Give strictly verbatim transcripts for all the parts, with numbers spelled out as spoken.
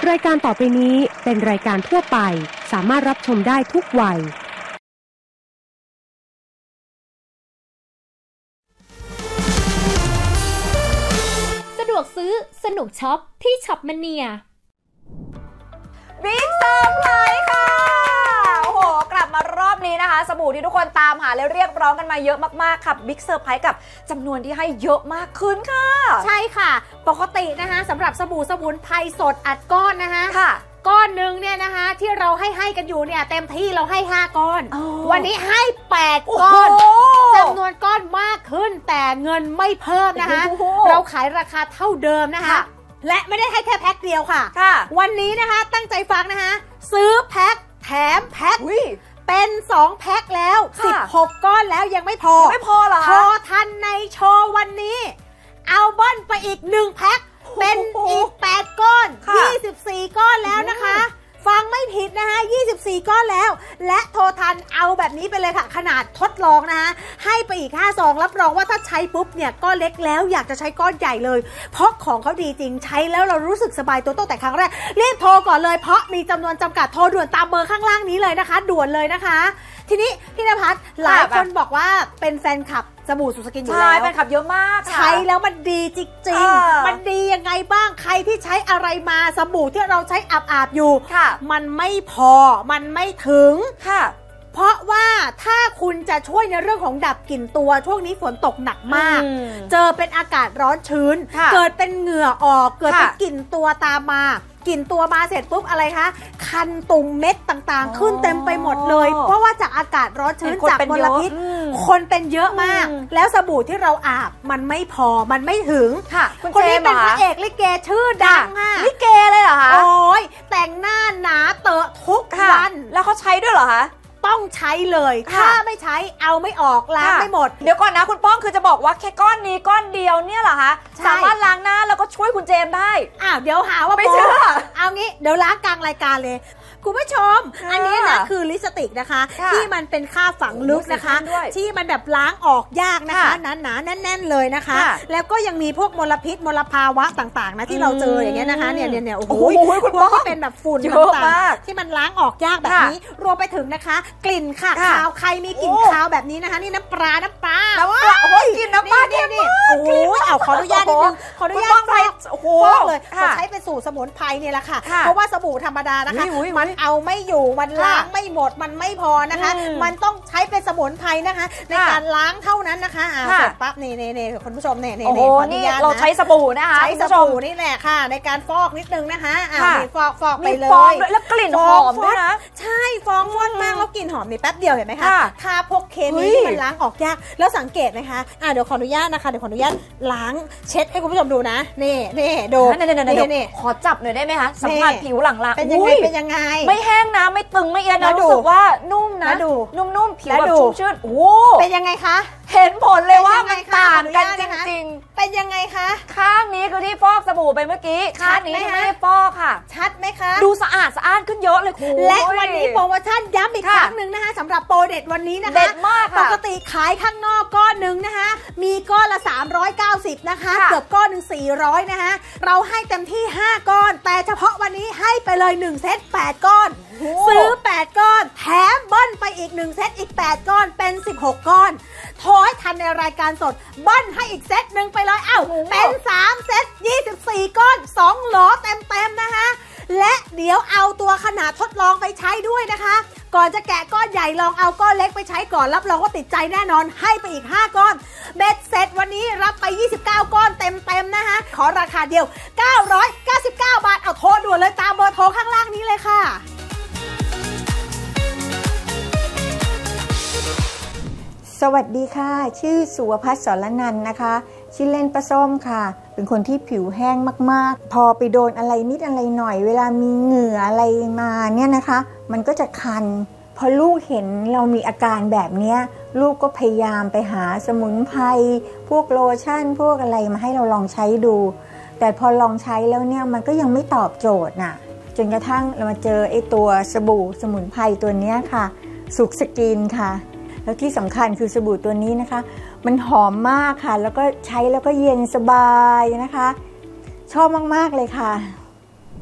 รายการต่อไปนี้เป็นรายการทั่วไปสามารถรับชมได้ทุกวัยสะดวกซื้อสนุกช็อปที่ช็อปมเนียบิ๊กเซอร์ไพรส์ค่ะโอ้โหกลับมารอบนี้นะคะสบู่ที่ทุกคนตามหาและเรียกร้องกันมาเยอะมากๆค่ะบิ๊กเซอร์ไพรส์กับจำนวนที่ให้เยอะมากขึ้นค่ะใช่ค่ะปกตินะคะสำหรับสบู่สมุนไพรสดอัดก้อนนะคะค่ะก้อนหนึ่งเนี่ยนะคะที่เราให้ให้กันอยู่เนี่ยเต็มที่เราให้ห้าก้อนวันนี้ให้แปดก้อนจำนวนก้อนมากขึ้นแต่เงินไม่เพิ่มนะคะเราขายราคาเท่าเดิมนะคะและไม่ได้ให้แค่แพ็คเดียวค่ะวันนี้นะคะตั้งใจฟังนะคะซื้อแพ็คแถมแพ็คเป็นสองแพ็คแล้วสิบหกก้อนแล้วยังไม่พอยังไม่พอเหรอพอทันในโชว์วันนี้เอาเบิ้ลไปอีกหนึ่งแพ็คเป็นอีกแปดก้อนยี่สิบสี่ก้อนแล้วนะคะฟังไม่ผิดนะคะยี่สิบสี่ก้อนแล้วและโทรทันเอาแบบนี้ไปเลยค่ะขนาดทดลองนะคะให้ไปอีกห้าซองรับรองว่าถ้าใช้ปุ๊บเนี่ยก้อนเล็กแล้วอยากจะใช้ก้อนใหญ่เลยเพราะของเขาดีจริงใช้แล้วเรารู้สึกสบายตัวตั้งแต่ครั้งแรกรีบโทรก่อนเลยเพราะมีจำนวนจำกัดโทรด่วนตามเบอร์ข้างล่างนี้เลยนะคะด่วนเลยนะคะทีนี้พี่ณภัสหลายคนบอกว่าเป็นแฟนคลับสบู่สุสกินอยู่แล้วใช่แฟนคลับเยอะมากใช้แล้วมันดีจริงๆมันดียังไงบ้างใครที่ใช้อะไรมาสบู่ที่เราใช้อาบๆอยู่มันไม่พอมันไม่ถึงค่ะเพราะว่าถ้าคุณจะช่วยในเรื่องของดับกลิ่นตัวช่วงนี้ฝนตกหนักมากเจอเป็นอากาศร้อนชื้นเกิดเป็นเหงื่อออกเกิดเป็นกลิ่นตัวตามมากลิ่นตัวมาเสร็จปุ๊บอะไรคะคันตุ่มเม็ดต่างๆขึ้นเต็มไปหมดเลยเพราะว่าจากอากาศร้อนชื้นจากมลพิษคนเป็นเยอะมากแล้วสบู่ที่เราอาบมันไม่พอมันไม่ถึงคนนี้เป็นพระเอกลิเกชื่อดังอ่ะลิเกเลยเหรอคะโอ้ยแต่งหน้าหนาเตอะทุกวันแล้วเขาใช้ด้วยเหรอคะต้องใช้เลยถ้าไม่ใช้เอาไม่ออกล้างไม่หมดเดี๋ยวก่อนนะคุณป้องคือจะบอกว่าแค่ก้อนนี้ก้อนเดียวเนี่ยเหรอคะสามารถล้างหน้าแล้วก็ช่วยคุณเจมได้อ้าวเดี๋ยวหาว่าไม่เชื่อเอางี้เดี๋ยวล้างกลางรายการเลยคุณผู้ชมอันนี้นะคือลิปสติกนะคะที่มันเป็นค่าฝังลึกนะคะที่มันแบบล้างออกยากนะคะหนาๆแน่นๆเลยนะคะแล้วก็ยังมีพวกมลพิษมลภาวะต่างๆนะที่เราเจออย่างเงี้ยนะคะเนี่ยเนี่ยโอ้โหพวกที่เป็นแบบฝุ่นต่างๆที่มันล้างออกยากแบบนี้รวมไปถึงนะคะกลิ่นค่ะคาวใครมีกลิ่นคาวแบบนี้นะคะนี่น้ำปลาน้ำปลาน้ำปลาโอ้ยกลิ่นน้ำปลาเนี่ยนี่โอ้โหเอาขออนุญาตนิดนึงขออนุญาตฟอกโอ้โหเลยเขาใช้เป็นสูตรสมุนไพรเนี่ยแหละค่ะเพราะว่าสบู่ธรรมดานะคะมันเอาไม่อยู่มันล้างไม่หมดมันไม่พอนะคะมันต้องใช้เป็นสมุนไพรนะคะในการล้างเท่านั้นนะคะอ่าเสร็จปั๊บนี่นี่นี่คุณผู้ชมเนี่ยนี่ขออนุญาตเราใช้สบู่นะคะใช้สบู่นี่แหละค่ะในการฟอกนิดนึงนะคะอ่าฟอกฟอกไปเลยแล้วกลิ่นหอมด้วยนะใช่ฟองฟอดมากแล้วกลิ่นหอมนี่แป๊บเดียวเห็นไหมคะทาพวกเคมีที่มันล้างออกยากแล้วสังเกตไหมคะอ่าเดี๋ยวขออนุญาตนะคะเดี๋ยวขออนุญาตล้างเช็ดให้คุณผู้ชมดูนะนี่นี่ดูนี่ขอจับหน่อยได้ไหมคะสัมผัสผิวหลังๆเป็นยังไงเป็นยังไงไม่แห้งนะไม่ตึงไม่เอียดนะรู้สึกว่านุ่มนะนุ่มๆผิวแบบชุ่มชื่นโอ้เป็นยังไงคะเห็นผลเลยว่ามันต่างกันจริงๆเป็นยังไงคะข้างนี้คือที่ฟอกสบู่ไปเมื่อกี้ข้างนี้ยังไม่ได้ฟอกค่ะชัดไหมคะดูสะอาดสะอ้านขึ้นเยอะเลยคุณและวันนี้โปรโมชั่นย้ำอีกครั้งหนึ่งนะคะสำหรับโปรเด็ดวันนี้นะคะเด็ดมากปกติขายข้างนอกก้อนหนึ่งนะคะมีก้อนละสามร้อยเก้าสิบนะคะเกือบก้อนหนึ่งสี่ร้อยนะคะเราให้เต็มที่ห้าก้อนแต่เฉพาะวันนี้ให้ไปเลยหนึ่งเซตแปดก้อนซื้อแปดก้อนแถมเบิ้ลไปอีกหนึ่งเซตอีกแปดก้อนเป็นสิบหกก้อนโทรให้ทันในรายการสดเบิ้ลให้อีกเซตหนึ่งไปเลยเอ้าเป็นสามเซตยี่สิบสี่ก้อนสองโหลเต็มๆนะคะและเดี๋ยวเอาตัวขนาดทดลองไปใช้ด้วยนะคะก่อนจะแกะก้อนใหญ่ลองเอาก้อนเล็กไปใช้ก่อนรับรองว่าติดใจแน่นอนให้ไปอีกห้าก้อนเบ็ดเสร็จวันนี้รับไปยี่สิบเก้าก้อนเต็มๆนะคะขอราคาเดียวเก้าร้อยเก้าสิบเก้าบาทเอาโทรด่วนเลยตามเบอร์โทรข้างล่างนี้เลยค่ะสวัสดีค่ะชื่อสุวภัส สรนันท์นะคะชื่อเล่นป้าส้มค่ะเป็นคนที่ผิวแห้งมากๆพอไปโดนอะไรนิดอะไรหน่อยเวลามีเหงื่ออะไรมาเนี่ยนะคะมันก็จะคันพอลูกเห็นเรามีอาการแบบนี้ลูกก็พยายามไปหาสมุนไพรพวกโลชั่นพวกอะไรมาให้เราลองใช้ดูแต่พอลองใช้แล้วเนี่ยมันก็ยังไม่ตอบโจทย์น่ะจนกระทั่งเรามาเจอไอ้ตัวสบู่สมุนไพรตัวนี้ค่ะสุขสกินค่ะแล้วที่สำคัญคือสบู่ตัวนี้นะคะมันหอมมากค่ะแล้วก็ใช้แล้วก็เย็นสบายนะคะชอบมากๆเลยค่ะ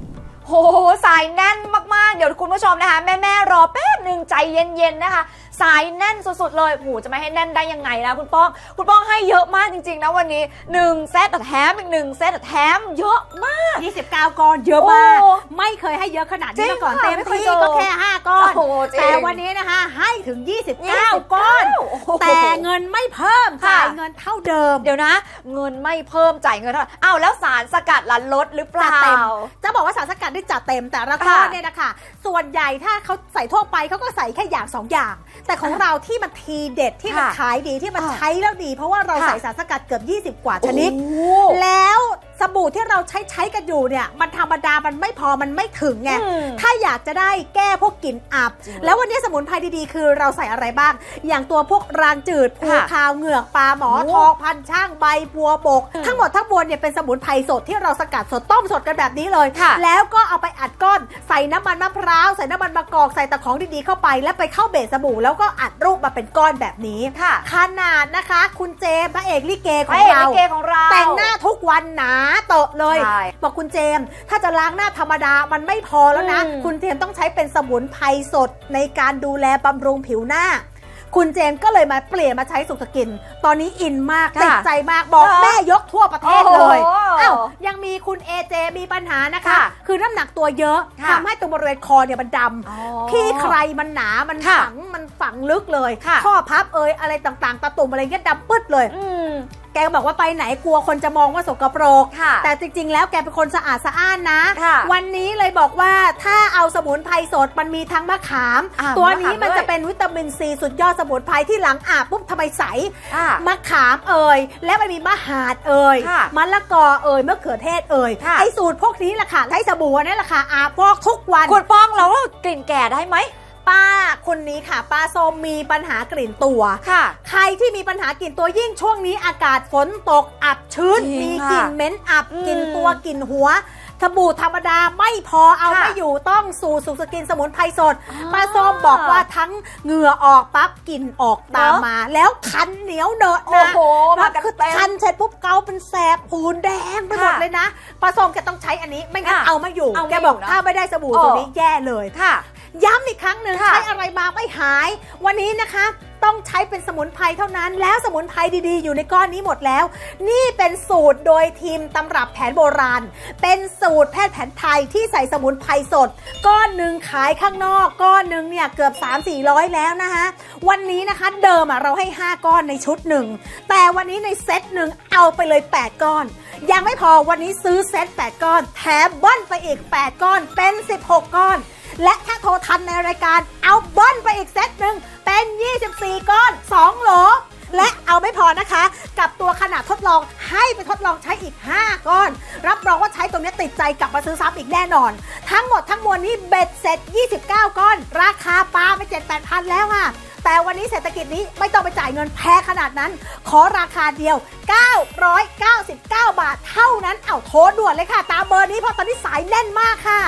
โหสายแน่นมากๆเดี๋ยวคุณผู้ชมนะคะแม่ๆรอแป๊บหนึ่งใจเย็นๆนะคะสายแน่นสุดๆเลยโหจะไม่ให้แน่นได้ยังไงนะคุณป้องคุณป้องให้เยอะมากจริงๆนะวันนี้หนึ่งเซตแถมอีกหนึ่งเซตแถมเยอะมากยี่สิบเก้าก้อนเยอะมากไม่เคยให้เยอะขนาดนี้มาก่อนเต็มที่ก็แค่ห้าก้อนแต่วันนี้นะคะให้ถึงยี่สิบเก้าก้อนแต่เงินไม่เพิ่มจ่ายเงินเท่าเดิมเดี๋ยวนะเงินไม่เพิ่มจ่ายเงินเท่าอ้าวแล้วสารสกัดล่ะลดหรือเปล่าจะบอกว่าสารสกัดได้จัดเต็มแต่ละก้อนเนี่ยนะคะส่วนใหญ่ถ้าเขาใส่ทั่วไปเขาก็ใส่แค่อย่างสองอย่างแต่ของเราที่มันทีเด็ดที่มันขายดีที่มันใช้แล้วดีเพราะว่าเราใส่สารสกัดเกือบยี่สิบกว่าชนิดแล้วสบู่ที่เราใช้ใช้กันอยู่เนี่ยมันธรรมดามันไม่พอมันไม่ถึงไงถ้าอยากจะได้แก้พวกกลิ่นอับแล้ววันนี้สมุนไพรดีๆคือเราใส่อะไรบ้างอย่างตัวพวกรางจืดภูคาวเหงือกปลาหมอทองพันช่างใบบัวบกทั้งหมดทั้งมวลเนี่ยเป็นสมุนไพรสดที่เราสกัดสดต้มสดกันแบบนี้เลยแล้วก็เอาไปอัดก้อนใส่น้ำมันมะพร้าวใส่น้ำมันมะกอกใส่ตะของดีๆเข้าไปแล้วไปเข้าเบสสบู่แล้วก็อัดรูปมาเป็นก้อนแบบนี้ขนาดนะคะคุณเจมพระเอกลิเกของเราแต่งหน้าทุกวันหนาเตอะเลยบอกคุณเจมถ้าจะล้างหน้าธรรมดามันไม่พอแล้วนะคุณเจมต้องใช้เป็นสมุนไพรสดในการดูแลบำรุงผิวหน้าคุณเจมก็เลยมาเปลี่ยนมาใช้สุขสกินตอนนี้อินมากติดใจมากบอกแม่ยกทั่วประเทศเลยอ้าวยังมีคุณเอเจมีปัญหานะคะคือน้ำหนักตัวเยอะทำให้ตรงบริเวณคอเนี่ยมันดำขี้ใครมันหนามันฝังมันฝังลึกเลยข้อพับเอยอะไรต่างๆตะตุ่มอะไรเงี้ยดำปึ๊ดเลยแกบอกว่าไปไหนกลัวคนจะมองว่าสกปรกแต่จริงๆแล้วแกเป็นคนสะอาดสะอ้านนะวันนี้เลยบอกว่าถ้าเอาสมุนไพรสดมันมีทั้งมะขามตัวนี้มันจะเป็นวิตามินซีสุดยอดสมุนไพรที่หลังอาบปุ๊บทำไมใสมะขามเอ่ยและมันมีมะหาดเอ่ยมะละกอเอ่ยมะเขือเทศเอ่ยไอสูตรพวกนี้แหละค่ะใช้สบู่นี่แหละค่ะอาบพอกทุกวันคุณป้องแล้วกลิ่นแก่ได้ไหมป้าคนนี้ค่ะป้าส้มมีปัญหากลิ่นตัวค่ะใครที่มีปัญหากลิ่นตัวยิ่งช่วงนี้อากาศฝนตกอับชื้นมีกลิ่นเหม็นอับกลิ่นตัวกลิ่นหัวสบู่ธรรมดาไม่พอเอาไม่อยู่ต้องสู่สุขสกินสมุนไพรสดป้าส้มบอกว่าทั้งเหงื่อออกปั๊บกลิ่นออกตามมาแล้วคันเหนียวเนอะนะมาคือคันเสร็จปุ๊บเกาเป็นแสบปูนแดงไปหมดเลยนะป้าส้มแกต้องใช้อันนี้ไม่งั้นเอาไม่อยู่แกบอกถ้าไม่ได้สบู่ตัวนี้แย่เลยค่ะย้ำอีกครั้งหนึ่งใช้อะไรมาไม่หายวันนี้นะคะต้องใช้เป็นสมุนไพรเท่านั้นแล้วสมุนไพรดีๆอยู่ในก้อนนี้หมดแล้วนี่เป็นสูตรโดยทีมตำรับแผนโบราณเป็นสูตรแพทย์แผนไทยที่ใส่สมุนไพรสดก้อนหนึ่งขายข้างนอกก้อนหนึ่งเนี่ยเกือบ สามสี่ร้อย แล้วนะคะวันนี้นะคะเดิมอ่ะเราให้ห้าก้อนในชุดหนึ่งแต่วันนี้ในเซตหนึ่งเอาไปเลยแปดก้อนยังไม่พอวันนี้ซื้อเซตแปดก้อนแถมเบิ้ลไปอีกแปดก้อนเป็นสิบหกก้อนและถ้าโทรทันในรายการเอาเบิ้ลไปอีกเซตหนึ่งเป็นยี่สิบสี่ก้อนสองโหลและเอาไม่พอนะคะกับตัวขนาดทดลองให้ไปทดลองใช้อีกห้าก้อนรับรองว่าใช้ตรงนี้ติดใจกลับมาซื้อซ้ำอีกแน่นอนทั้งหมดทั้งมวลนี้เบ็ดเสร็จยี่สิบเก้าก้อนราคาปาไป เจ็ดแปดพัน แล้วค่ะแต่วันนี้เศรษฐกิจนี้ไม่ต้องไปจ่ายเงินแพงขนาดนั้นขอราคาเดียวเก้าร้อยเก้าสิบเก้าบาทเท่านั้นเอาโทรด่วนเลยค่ะตามเบอร์นี้เพราะตอนนี้สายแน่นมากค่ะ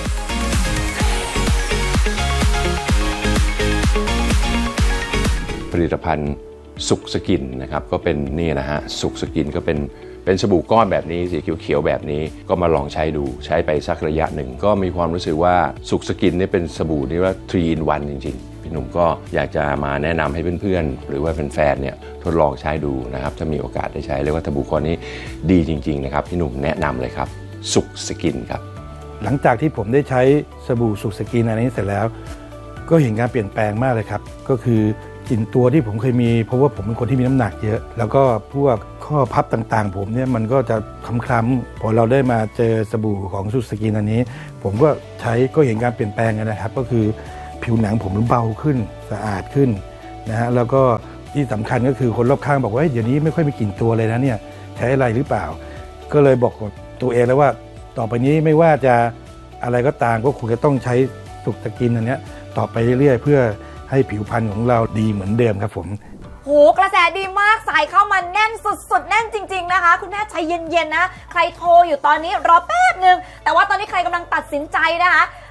ผลิตภัณฑ์สุขสกินนะครับก็เป็นนี่นะฮะสุขสกินก็เป็นเป็นสบู่ก้อนแบบนี้สีเขียวๆแบบนี้ก็มาลองใช้ดูใช้ไปสักระยะหนึ่งก็มีความรู้สึกว่าสุขสกินนี่เป็นสบู่ที่ว่าทรีอินวันจริงๆพี่หนุ่มก็อยากจะมาแนะนำให้เพื่อนๆหรือว่าแฟนๆเนี่ยทดลองใช้ดูนะครับถ้ามีโอกาสได้ใช้เรียกว่าสบู่ก้อนนี้ดีจริงๆนะครับพี่หนุ่มแนะนำเลยครับสุขสกินครับหลังจากที่ผมได้ใช้สบู่สุขสกินอันนี้เสร็จแล้วก็เห็นการเปลี่ยนแปลงมากเลยครับก็คือกลิ่นตัวที่ผมเคยมีเพราะว่าผมเป็นคนที่มีน้ำหนักเยอะแล้วก็พวกข้อพับต่างๆผมเนี่ยมันก็จะคล้ำๆพอเราได้มาเจอสบู่ของสุขสกินอันนี้ผมก็ใช้ก็เห็นการเปลี่ยนแปลงนะครับก็คือผิวหนังผมเบาขึ้นสะอาดขึ้นนะฮะแล้วก็ที่สำคัญก็คือคนรอบข้างบอกว่าเดี๋ยวนี้ไม่ค่อยมีกลิ่นตัวเลยนะเนี่ยใช้อะไรหรือเปล่าก็เลยบอกตัวเองแล้วว่าต่อไปนี้ไม่ว่าจะอะไรก็ตามก็คงจะต้องใช้สุขสกินอันนี้ต่อไปเรื่อยๆเพื่อให้ผิวพรรณของเราดีเหมือนเดิมครับผมโหกระแสดีมากสายเข้ามาแน่นสุดๆแน่นจริงๆนะคะคุณแม่ใจเย็นๆนะใครโทรอยู่ตอนนี้รอแป๊บนึงแต่ว่าตอนนี้ใครกำลังตัดสินใจนะคะ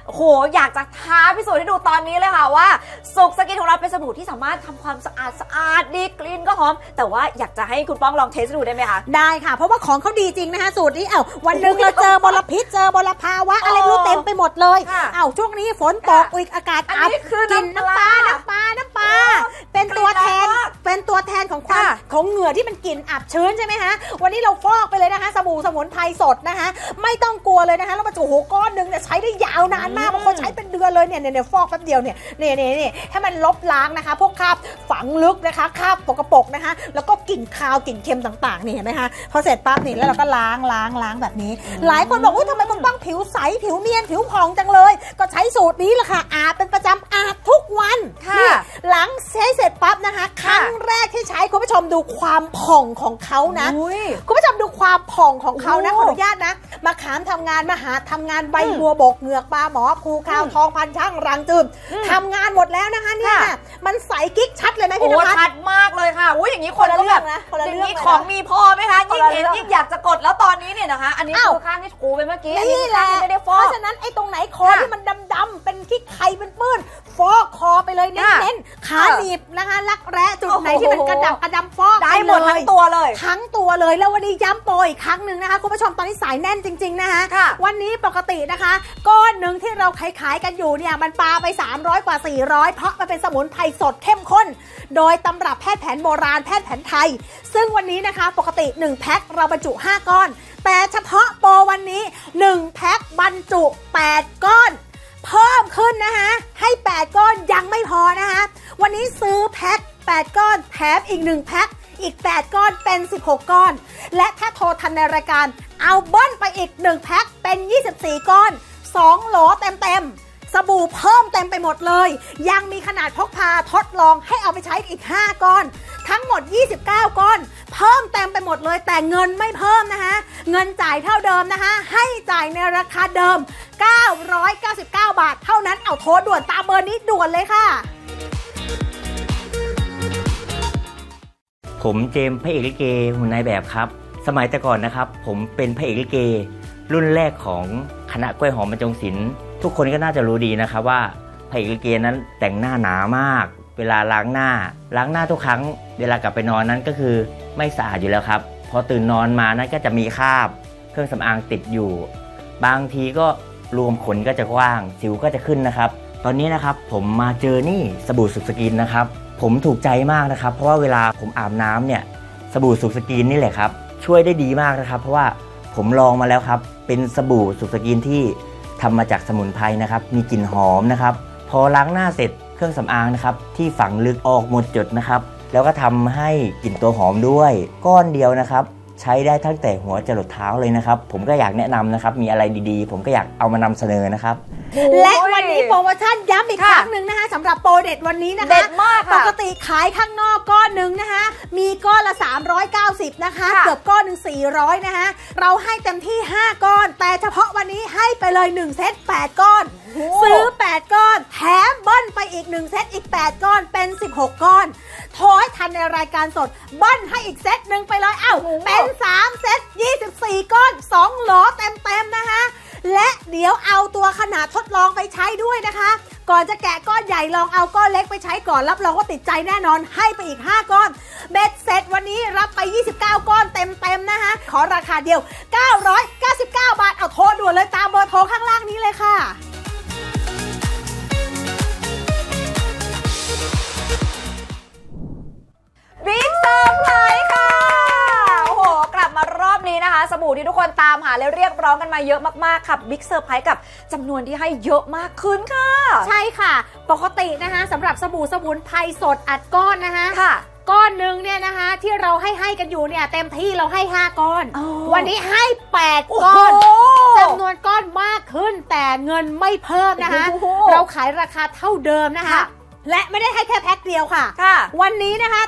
โอ้โหอยากจะท้าพิสูจน์ให้ดูตอนนี้เลยค่ะว่าสุกสกินของเราเป็นสบู่ที่สามารถทำความสะอาดสะอาดดีกลิ่นก็หอมแต่ว่าอยากจะให้คุณป้องลองเทสดูได้ไหมคะได้ค่ะเพราะว่าของเขาดีจริงนะคะสูตรนี้เอ้าวันหนึ่งเราเจอมลพิษเจอมลภาวะอะไรไม่รู้เต็มไปหมดเลยเอ้าช่วงนี้ฝนตกอีกอากาศอับกินน้ำปลาน้ำปลาน้ำปลาเป็นตัวแทนเป็นตัวแทนของความของเหงื่อที่มันกลิ่นอับชื้นใช่ไหมคะวันนี้เราฟอกไปเลยนะคะสบู่สมุนไพรสดนะคะไม่ต้องกลัวเลยนะคะแล้วมาจูโหก้อนหนึ่งเนี่ยใช้ได้ยาวนานมากบางคนใช้เป็นเดือนเลยเนี่ยเนี่ยฟอกแป๊บเดียวเนี่ยเนี่ยเนี่ยเนี่ยให้มันลบล้างนะคะพวกคราบฝังลึกนะคะคราบปกปกนะคะแล้วก็กลิ่นคาวกลิ่นเค็มต่างๆนี่เห็นไหมคะพอเสร็จปั๊บนี่แล้วเราก็ล้างล้างล้างแบบนี้หลายคนบอกว่าทำไมคุณต้องผิวใสผิวเนียนผิวผ่องจังเลยก็ใช้สูตรนี้แหละค่ะอาบเป็นประจำอาบทุกวันนี่หลังใช้เสร็จปั๊บนะคะครั้งแรกที่ใช้คุณผู้ชมดูความผ่องของเขานะคุณผู้ชมดูความผ่องของเขานะขออนุญาตนะมาขามทำงานมาหาทำงานใบบัวบกเหงือกปลาหมอภูคาวทองพันช่างรังจืมทำงานหมดแล้วนะคะเนี่ยมันใสกิ๊กชัดเลยไหมพี่นภัสชัดมากเลยค่ะอุ้ยอย่างนี้คนก็แบบอย่างนี้ของมีพอไหมคะยิ่งเห็นยิ่งอยากจะกดแล้วตอนนี้เนี่ยนะคะอันนี้คือข้างที่ถูไปเมื่อกี้อันนี้ข้างที่ไม่ได้ฟอกเพราะฉะนั้นไอ้ตรงไหนคอที่มันดำๆเป็นขี้ไข่เป็นปื้นฟอกคอไปเลยเน้นๆขาหนีบนะคะรักแร้จุดไหนที่มันกระดับกระดำฟอกได้หมดทั้งตัวเลยทั้งตัวเลยแล้ววันนี้ย้ำโปรอีกครั้งหนึ่งนะคะคุณผู้ชมตอนนี้สายแน่นจริงๆนะคะวันนี้ปกตินะคะก้อนหนึ่งที่เราขายๆกันอยู่เนี่ยมันปาไปสามร้อยกว่าสี่ร้อยเพราะมันเป็นสมุนไพรสดเข้มข้นโดยตำรับแพทย์แผนโบราณแพทย์แผนไทยซึ่งวันนี้นะคะปกติหนึ่งแพ็คเราบรรจุห้าก้อนแต่เฉพาะโปรวันนี้หนึ่งแพ็คบรรจุแปดก้อนเพิ่มขึ้นนะคะให้แปดก้อนยังไม่พอนะคะวันนี้ซื้อแพ็คแปดก้อนแถมอีกหนึ่งแพ็คอีกแปดก้อนเป็นสิบหกก้อนและถ้าโทรทันในรายการเอาเบิ้ลไปอีกหนึ่งแพ็คเป็นยี่สิบสี่ก้อนสองโหลเต็มๆสบู่เพิ่มเต็มไปหมดเลยยังมีขนาดพกพาทดลองให้เอาไปใช้อีกห้าก้อนทั้งหมดยี่สิบเก้าก้อนเพิ่มเต็มไปหมดเลยแต่เงินไม่เพิ่มนะคะเงินจ่ายเท่าเดิมนะคะให้จ่ายในราคาเดิมเก้าร้อยเก้าสิบเก้าบาทเท่านั้นเอาโทรด่วนตามเบอร์นี้ด่วนเลยค่ะผมเจมส์พระเอกลิเกหุ่นนายแบบครับสมัยแต่ก่อนนะครับผมเป็นพระเอกลิเกรุ่นแรกของคณะกล้วยหอมบรรจงศิลป์ทุกคนก็น่าจะรู้ดีนะครับว่าพระเอกลิเกนั้นแต่งหน้าหนามากเวลาล้างหน้าล้างหน้าทุกครั้งเวลากลับไปนอนนั้นก็คือไม่สะอาดอยู่แล้วครับพอตื่นนอนมานั้นก็จะมีคราบเครื่องสำอางติดอยู่บางทีก็รวมขนก็จะกว้างสิวก็จะขึ้นนะครับตอนนี้นะครับผมมาเจอนี่สบู่สุกสกินนะครับผมถูกใจมากนะครับเพราะว่าเวลาผมอาบน้ำเนี่ยสบู่สุกสกินนี่แหละครับช่วยได้ดีมากนะครับเพราะว่าผมลองมาแล้วครับเป็นสบู่สุกสกินที่ทำมาจากสมุนไพรนะครับมีกลิ่นหอมนะครับพอล้างหน้าเสร็จเครื่องสำอางนะครับที่ฝังลึกออกหมดจดนะครับแล้วก็ทำให้กลิ่นตัวหอมด้วยก้อนเดียวนะครับใช้ได้ตั้งแต่หัวจรดเท้าเลยนะครับผมก็อยากแนะนำนะครับมีอะไรดีๆผมก็อยากเอามานำเสนอนะครับและวันนี้โปรโมชั่นย้ำอีกครั้งหนึ่งนะคะสำหรับโปรเด็ดวันนี้นะคะเด็ดมากค่ะปกติขายข้างนอกก้อนหนึ่งนะคะมีก้อนละสามร้อยเก้าสิบนะคะเกือบก้อนหนึ่งสี่ร้อยนะคะเราให้เต็มที่ห้าก้อนแต่เฉพาะวันนี้ให้ไปเลยหนึ่งเซตแปดก้อนซื้อแปดก้อนแถมเบิ้ลไปอีกหนึ่งเซตอีกแปดก้อนเป็นสิบหกก้อนโทรให้ทันในรายการสดเบิ้ลให้อีกเซตหนึ่งไปเลยเอ้าเป็นสามเซตยี่สิบสี่ก้อนสองโหลเต็มๆนะคะและเดี๋ยวเอาตัวขนาดทดลองไปใช้ด้วยนะคะก่อนจะแกะก้อนใหญ่ลองเอาก้อนเล็กไปใช้ก่อนรับรองว่าติดใจแน่นอนให้ไปอีกห้าก้อนเบ็ดเสร็จวันนี้รับไปยี่สิบเก้าก้อนเต็มๆนะคะขอราคาเดียวเก้าร้อยเก้าสิบเก้าบาทเอาโทรด่วนเลยตามเบอร์โทรข้างล่างนี้เลยค่ะบิ๊กเซอร์ไพรส์ค่ะโอ้โหกลับมารอบนี้นะคะสบู่ที่ทุกคนตามหาและเรียกร้องกันมาเยอะมากๆค่ะบิ๊กเซอร์ไพรส์กับจำนวนที่ให้เยอะมากขึ้นค่ะใช่ค่ะปกตินะคะสำหรับสบู่สมุนไพรสดอัดก้อนนะคะค่ะก้อนหนึ่งเนี่ยนะคะที่เราให้ให้กันอยู่เนี่ยเต็มที่เราให้ห้าก้อนวันนี้ให้แปดก้อนจำนวนก้อนมากขึ้นแต่เงินไม่เพิ่มนะคะเราขายราคาเท่าเดิมนะคะและไม่ได้ให้แค่แพ็คเดียวค่ะวันนี้นะคะ